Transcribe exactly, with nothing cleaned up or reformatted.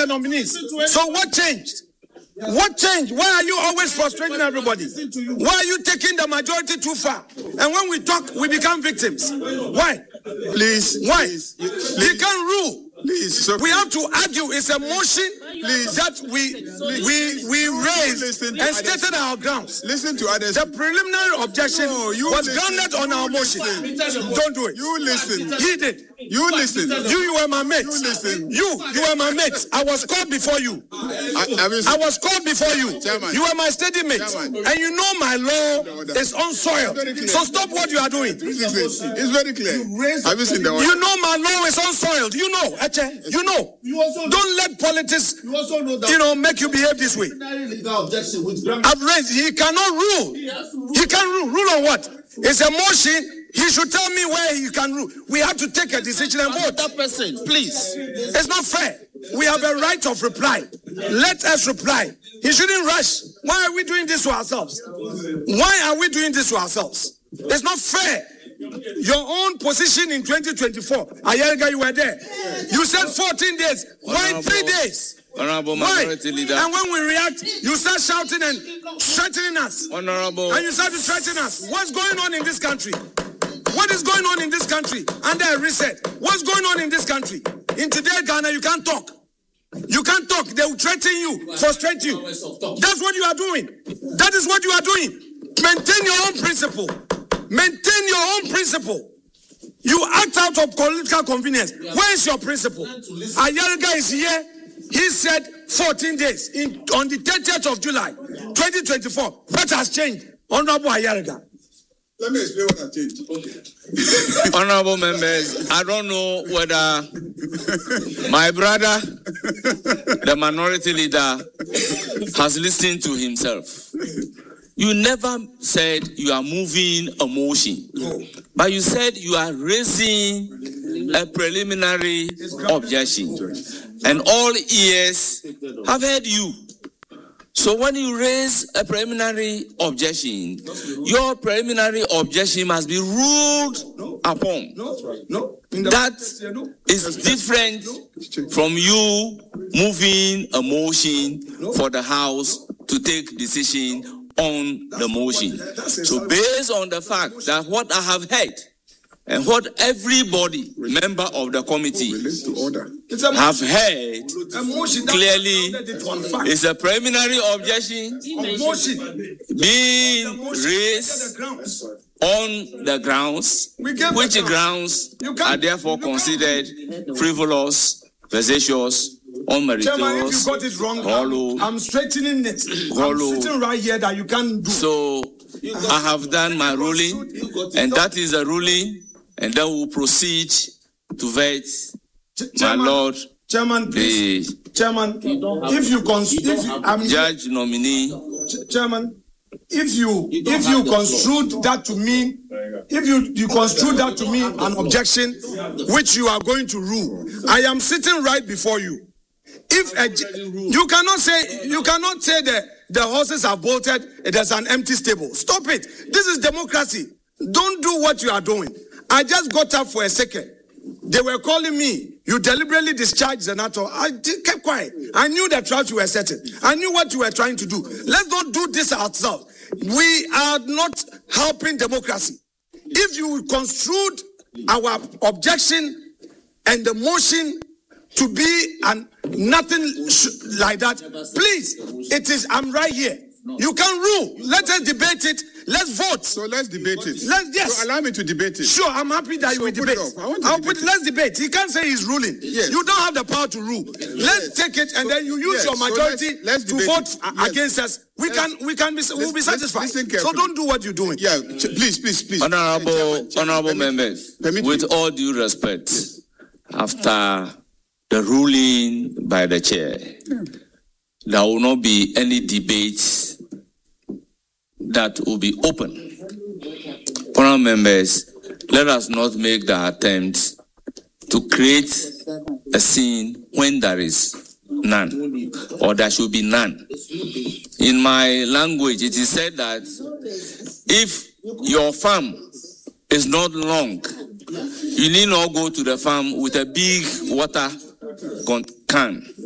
the nominees. So what changed? What changed? Why are you always frustrating everybody? Why are you taking the majority too far? And when we talk, we become victims. Why? Please. Why? Please, please. He can rule. Please, sir. We have to argue. It's a motion please. that we we we raised and stated our grounds. Listen to others. The preliminary objection no, was grounded on our motion. Listen. Don't do it. You listen. He did. You listen. You, you were my mate. You listen. You, you were my mate. I was called before you. I, I, mean, I was called before you. Chairman. You were my steady mate. Chairman. And you know my law is unsoiled. So stop what you are doing. It's very clear. Have you seen the order? You know my law is unsoiled. You know, Eche. You know. You also don't let politics, you, also know that you know, make you behave this way. I've raised. He cannot rule. He, he can rule. Rule on what? It's a motion. He should tell me where he can rule. We have to take a decision and vote. That person, please. It's not fair. We have a right of reply. Let us reply. He shouldn't rush. Why are we doing this to ourselves? Why are we doing this to ourselves? It's not fair. Your own position in twenty twenty-four, Ayerga, you were there. You said fourteen days. Why Honorable, three days? Honorable Why? Minority Leader. And when we react, you start shouting and threatening us. Honorable. And you start to threaten us. What's going on in this country? What is going on in this country? Under a reset. What's going on in this country? In today, Ghana, you can't talk. You can't talk. They will threaten you, frustrate you. That's what you are doing. That is what you are doing. Maintain your own principle. Maintain your own principle. You act out of political convenience. Where is your principle? Ayerga is here. He said fourteen days in, on the thirtieth of July, twenty twenty-four. What has changed? Honorable Ayerga. Let me explain what has changed. Okay. Honorable members, I don't know whether my brother, the minority leader, has listened to himself. You never said you are moving a motion, but you said you are raising a preliminary objection. And all ears have heard you. So when you raise a preliminary objection, your preliminary objection must be ruled no, upon. No, no. That is different from you moving a motion for the House to take decision on the motion. So based on the fact that what I have heard and what everybody, member of the committee, have heard clearly is a preliminary objection being raised on the grounds, which grounds are therefore considered frivolous, vexatious, unmeritorious. Chairman, if you got it wrong, hollow, I'm straightening it. hollow. I'm sitting right here that you can't do. So I have done my ruling, and that is a ruling. And then we'll proceed to vet my Lord, Chairman, please. The Chairman, if you consider Judge nominee, Chairman, if you if you construed that to mean if you you construe that to mean an objection which you are going to rule, I am sitting right before you. If a, you cannot say you cannot say that the horses have bolted, there's an empty stable. Stop it. This is democracy. Don't do what you are doing. I just got up for a second. They were calling me. You deliberately discharged Senator. I kept quiet. I knew the traps you were setting. I knew what you were trying to do. Let's not do this ourselves. We are not helping democracy. If you construed our objection and the motion to be and nothing sh- like that, please, it is, I'm right here. You can rule. Let us debate it. Let's vote. So let's debate it. Let's yes. So allow me to debate it. Sure, I'm happy that so you will debate. It I want to I'll debate put it. Let's debate. He can't say he's ruling. Yes. You don't have the power to rule. Yes. Let's take it and so, then you use yes. your majority so let's, let's to vote yes. against us. We let's, can we can be we'll be satisfied. So don't do what you're doing. Yeah, please, please, please. Honorable, Chairman, Chairman, honorable members, with me. all due respect, after the ruling by the chair, yeah. there will not be any debates that will be open. Honorable members, let us not make the attempt to create a scene when there is none, or there should be none. In my language, it is said that if your farm is not long, you need not go to the farm with a big water can.